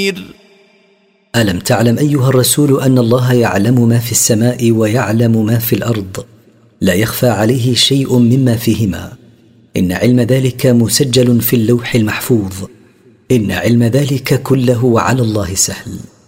ألم تعلم أيها الرسول أن الله يعلم ما في السماء ويعلم ما في الأرض، لا يخفى عليه شيء مما فيهما، إن علم ذلك مسجل في اللوح المحفوظ، إن علم ذلك كله على الله سهل.